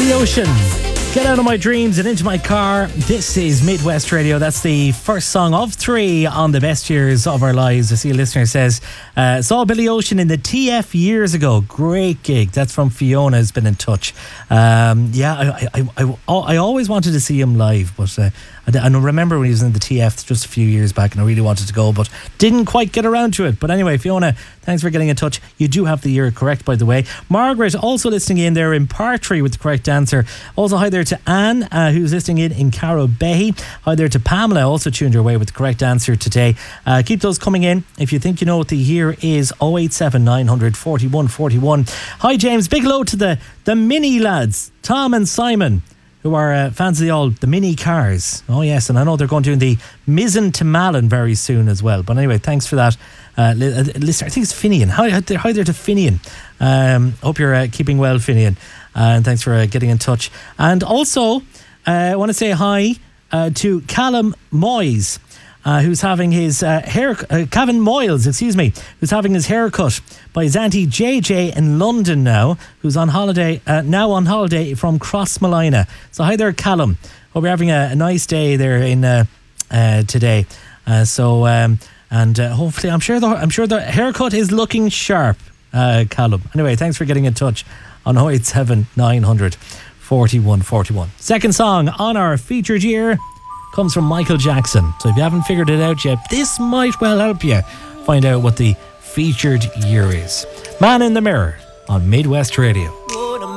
Billy Ocean. Get out of my dreams and into my car. This is Midwest Radio. That's the first song of 3 on the best years of our lives. I see a listener says, saw Billy Ocean in the TF years ago. Great gig. That's from Fiona, has been in touch. I always wanted to see him live, but I remember when he was in the TF just a few years back and I really wanted to go, but didn't quite get around to it. But anyway, Fiona, thanks for getting in touch. You do have the year correct, by the way. Margaret also listening in there in Partry with the correct answer. Also, hi there to Anne, who's listening in Carrowbehy. Hi there to Pamela, also tuned your way with the correct answer today. Keep those coming in. If you think you know what the year is, 087 900 41 41. Hi, James. Big hello to the mini lads, Tom and Simon, who are fans of the mini cars. Oh yes, and I know they're going to do the Mizzen to Malin very soon as well. But anyway, thanks for that. Listener, I think it's Finian. Hi there to Finian. Hope you're keeping well, Finian. And thanks for getting in touch. And also, I want to say hi to Callum Moyes, who's having his Cavan Moyles, who's having his haircut by his auntie JJ in London now, who's on holiday from Crossmolina. So hi there, Callum. Hope you're having a nice day there in today. Hopefully, I'm sure the haircut is looking sharp, Callum. Anyway, thanks for getting in touch on 087 900 41 41. Second song on our featured year comes from Michael Jackson. So if you haven't figured it out yet, this might well help you find out what the featured year is. Man in the Mirror on Midwest Radio.